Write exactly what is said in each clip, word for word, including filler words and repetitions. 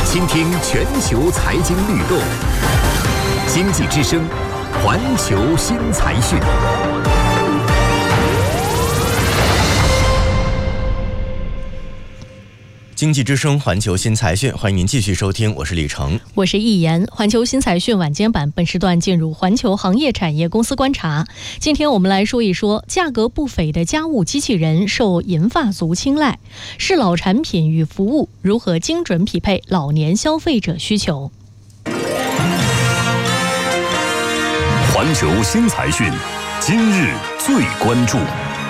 倾听全球财经律动，经济之声，环球新财讯。 经济之声环球新财讯，欢迎您继续收听，我是李成， 我是易言。环球新财讯晚间版本时段进入环球行业产业公司观察。今天我们来说一说价格不菲的家务机器人受银发族青睐，适老产品与服务如何精准匹配老年消费者需求。 环球新财讯，今日最关注。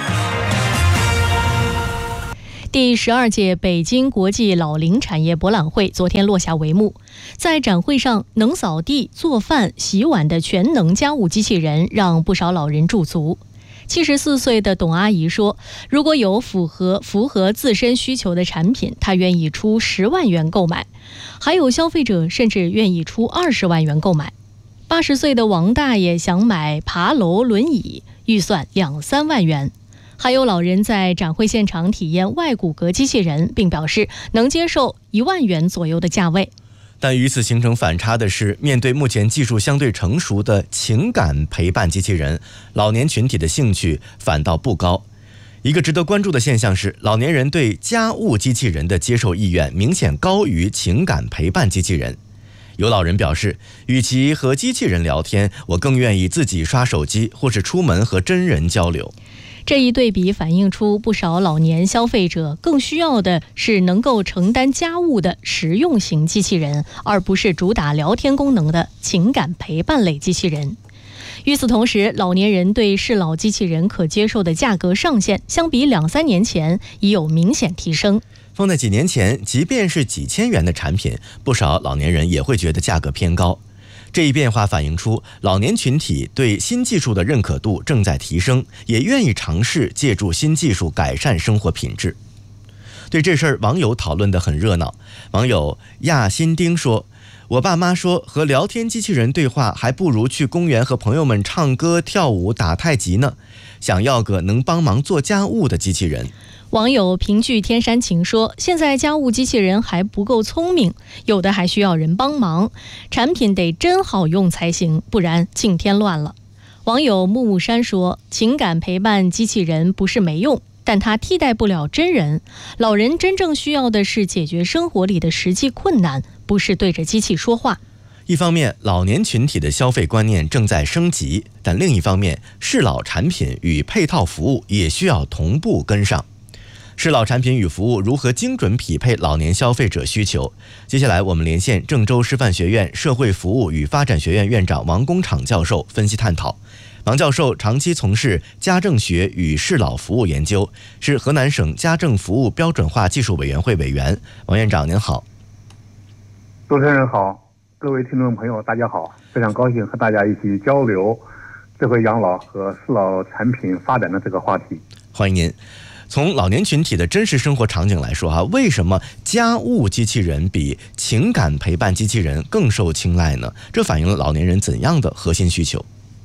第十二届北京国际老龄产业博览会昨天落下帷幕。在展会上，能扫地、做饭、洗碗的全能家务机器人让不少老人驻足。七十四岁的董阿姨说，如果有符合符合自身需求的产品，她愿意出十万元购买，还有消费者甚至愿意出二十万元购买。八十岁的王大爷想买爬楼轮椅，预算两三万元。还有老人在展会现场体验外骨骼机器人，并表示能接受一万元左右的价位。 但与此形成反差的是，面对目前技术相对成熟的情感陪伴机器人，老年群体的兴趣反倒不高。一个值得关注的现象是，老年人对家务机器人的接受意愿明显高于情感陪伴机器人。有老人表示，与其和机器人聊天，我更愿意自己刷手机，或是出门和真人交流。 这一对比反映出不少老年消费者更需要的是能够承担家务的实用型机器人，而不是主打聊天功能的情感陪伴类机器人。与此同时，老年人对适老机器人可接受的价格上限相比两三年前已有明显提升。 放在几年前，即便是几千元的产品，不少老年人也会觉得价格偏高。这一变化反映出老年群体对新技术的认可度正在提升，也愿意尝试借助新技术改善生活品质。对这事儿，网友讨论得很热闹。网友亚新丁说，我爸妈说和聊天机器人对话还不如去公园和朋友们唱歌跳舞打太极呢，想要个能帮忙做家务的机器人。 网友平剧天山晴说，现在家务机器人还不够聪明，有的还需要人帮忙，产品得真好用才行，不然尽添乱了。网友木木山说，情感陪伴机器人不是没用，但它替代不了真人，老人真正需要的是解决生活里的实际困难，不是对着机器说话。 一方面，老年群体的消费观念正在升级，但另一方面，适老产品与配套服务也需要同步跟上。适老产品与服务如何精准匹配老年消费者需求？接下来我们连线郑州师范学院社会服务与发展学院院长王工厂教授分析探讨。王教授长期从事家政学与适老服务研究，是河南省家政服务标准化技术委员会委员。王院长您好。 主持人好，各位听众朋友大家好，非常高兴和大家一起交流智慧养老和适老产品发展的这个话题。 欢迎您。从老年群体的真实生活场景来说哈，为什么家务机器人比情感陪伴机器人更受青睐呢？这反映了老年人怎样的核心需求？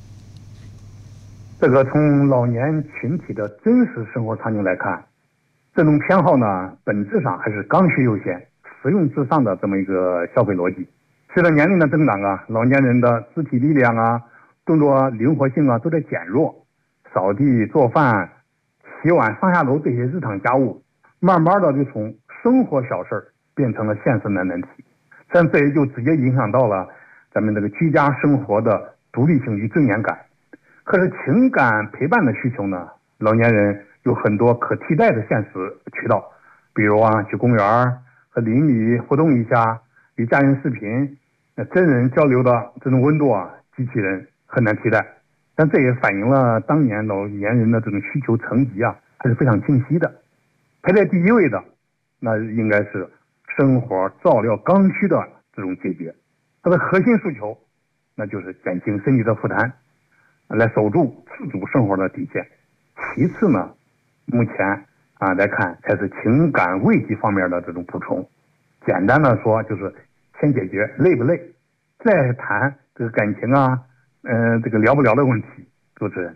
这个从老年群体的真实生活场景来看，这种偏好呢，本质上还是刚需优先、实用至上的这么一个消费逻辑。随着年龄的增长啊，老年人的肢体力量啊、动作灵活性啊都在减弱，扫地、做饭、洗碗、上下楼这些日常家务，慢慢的就从生活小事变成了现实难难题，但这也就直接影响到了咱们这个居家生活的独立性与尊严感。可是情感陪伴的需求呢，老年人有很多可替代的现实渠道，比如啊，去公园和邻里互动一下，与家人视频，真人交流的这种温度啊，机器人很难替代。但这也反映了当年老年人的这种需求层级啊，还是非常清晰的。排在第一位的，那应该是生活照料刚需的这种解决。它的核心诉求，那就是减轻身体的负担，来守住自主生活的底线。其次呢，目前啊来看，才是情感慰藉方面的这种补充。简单的说，就是先解决累不累，再谈这个感情啊。呃，这个聊不聊的问题，主持人。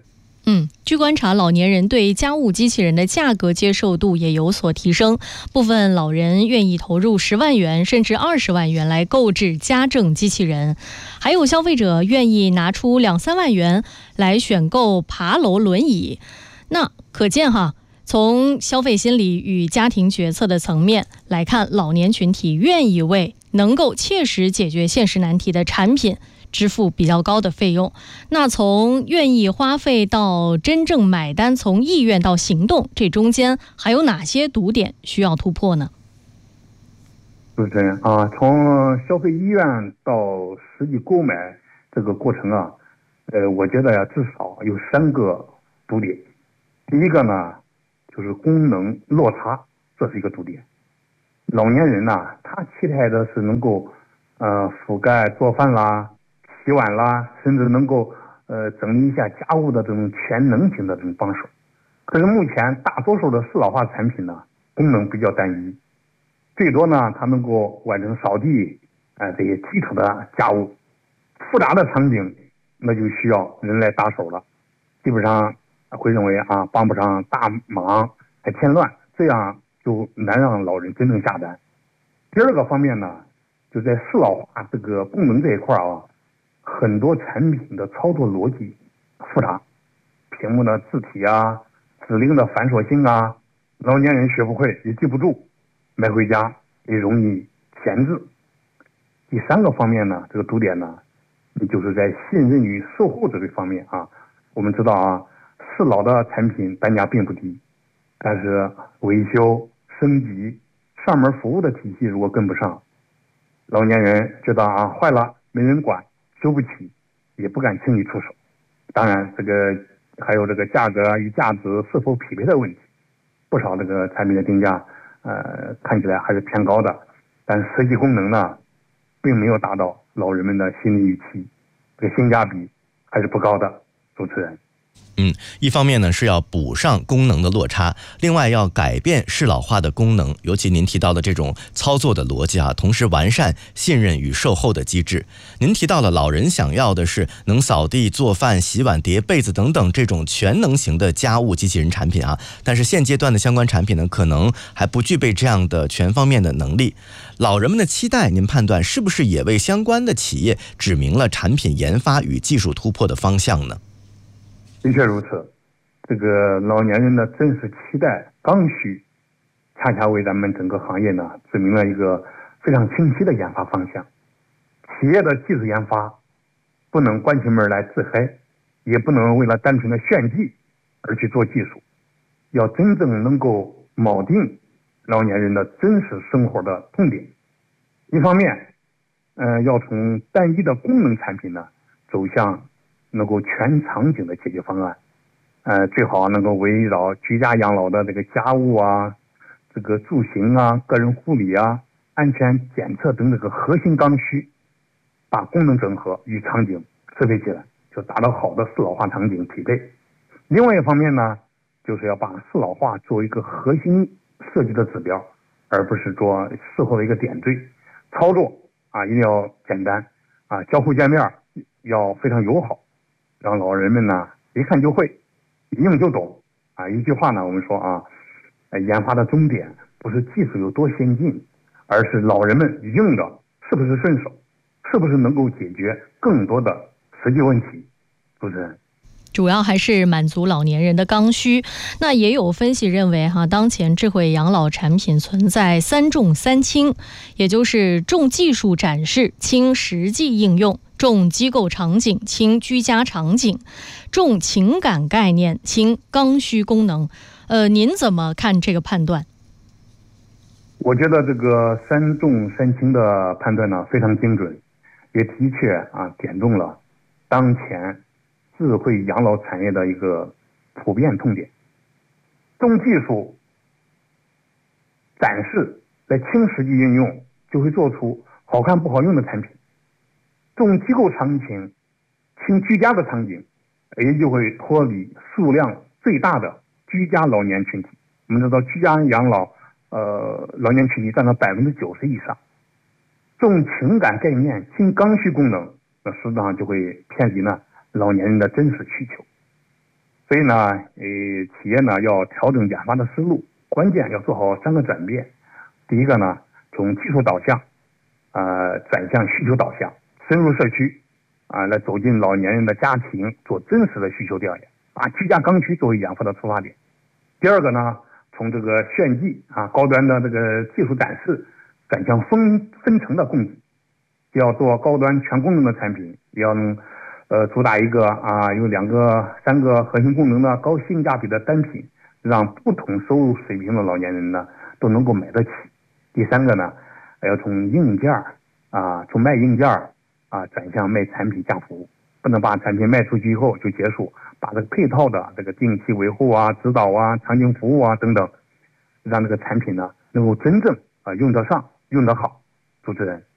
嗯，据观察，老年人对家务机器人的价格接受度也有所提升，部分老人愿意投入十万元甚至二十万元来购置家政机器人，还有消费者愿意拿出两三万元来选购爬楼轮椅。那可见哈，从消费心理与家庭决策的层面来看，老年群体愿意为能够切实解决现实难题的产品支付比较高的费用。那从愿意花费到真正买单，从意愿到行动，这中间还有哪些堵点需要突破呢？ 主持人啊，从消费意愿到实际购买这个过程啊，呃，我觉得呀，至少有三个堵点。第一个呢，就是功能落差，这是一个堵点。老年人呐，他期待的是能够呃覆盖做饭啦、洗碗啦，甚至能够呃整理一下家务的这种全能型的这种帮手。可是目前大多数的适老化产品呢，功能比较单一，最多呢它能够完成扫地呃这些基础的家务，复杂的场景那就需要人来打手了，基本上会认为啊帮不上大忙，还添乱，这样就难让老人真正下单。第二个方面呢，就在适老化这个功能这一块啊，很多产品的操作逻辑复杂，屏幕的字体啊、指令的繁琐性啊，老年人学不会也记不住，买回家也容易闲置。第三个方面呢，这个堵点呢，就是在信任与售后这个方面啊。我们知道啊，适老的产品单价并不低，但是维修、升级、上门服务的体系如果跟不上，老年人觉得啊坏了没人管，修不起，也不敢轻易出手。当然，这个还有这个价格与价值是否匹配的问题，不少这个产品的定价，呃，看起来还是偏高的，但实际功能呢，并没有达到老人们的心理预期，这个性价比还是不高的。主持人。 嗯，一方面呢是要补上功能的落差，另外要改变适老化的功能，尤其您提到的这种操作的逻辑啊，同时完善信任与售后的机制。您提到了老人想要的是能扫地、做饭、洗碗、叠被子等等这种全能型的家务机器人产品啊，但是现阶段的相关产品呢，可能还不具备这样的全方面的能力。老人们的期待，您判断是不是也为相关的企业指明了产品研发与技术突破的方向呢？ 的确如此，这个老年人的真实期待刚需，恰恰为咱们整个行业呢指明了一个非常清晰的研发方向。企业的技术研发不能关起门来自嗨，也不能为了单纯的炫技而去做技术，要真正能够铆定老年人的真实生活的痛点。一方面，呃，要从单一的功能产品呢走向能够全场景的解决方案，呃，最好能够围绕居家养老的这个家务啊、这个住行啊、个人护理啊、安全检测等这个核心刚需，把功能整合与场景适配起来，就达到好的适老化场景匹配。另外一方面呢，就是要把适老化作为一个核心设计的指标，而不是做事后的一个点缀。操作啊，一定要简单啊，交互界面要非常友好，让老人们呢一看就会，一用就懂啊。一句话呢，我们说啊，研发的终点不是技术有多先进，而是老人们用的是不是顺手，是不是能够解决更多的实际问题。主持人。 主要还是满足老年人的刚需。那也有分析认为哈，当前智慧养老产品存在三重三轻，也就是重技术展示，轻实际应用；重机构场景，轻居家场景；重情感概念，轻刚需功能。呃，您怎么看这个判断？ 我觉得这个三重三轻的判断呢非常精准，也的确啊点中了当前智慧养老产业的一个普遍痛点。重技术展示在轻实际运用，就会做出好看不好用的产品；重机构场景，轻居家的场景，也就会脱离数量最大的居家老年群体。我们知道居家养老呃老年群体占到百分之九十以上。重情感概念，轻刚需功能，那实际上就会偏离呢老年人的真实需求。 所以呢，呃，企业呢要调整研发的思路，关键要做好三个转变。第一个呢，从技术导向，呃，转向需求导向，深入社区，啊、呃，来走进老年人的家庭，做真实的需求调研，把居家刚需作为研发的出发点。第二个呢，从这个炫技啊，高端的这个技术展示，转向分分层的供给，要做高端全功能的产品，要能呃主打一个啊有两个三个核心功能的高性价比的单品，让不同收入水平的老年人呢都能够买得起。第三个呢，要从硬件啊，从卖硬件啊转向卖产品加服务，不能把产品卖出去以后就结束，把这个配套的这个定期维护啊、指导啊、场景服务啊等等，让这个产品呢能够真正啊用得上、用得好。主持人。